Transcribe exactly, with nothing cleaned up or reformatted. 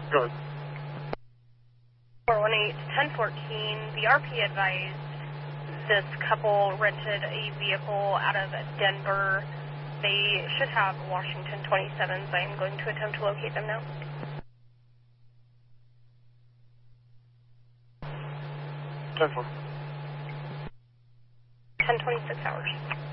Good. four one eight, ten fourteen, the R P advised this couple rented a vehicle out of Denver. They should have Washington twenty-sevens. I am going to attempt to locate them now. ten four. ten twenty-six hours.